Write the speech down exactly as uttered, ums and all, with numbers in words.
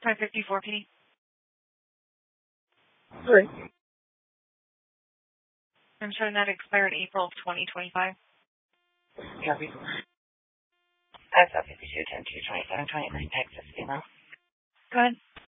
five fifty-four P D. Sorry. I'm showing that expired April of twenty twenty-five. Copy. S F fifty-two ten two twenty-seven twenty-nine Texas, email. Go ahead.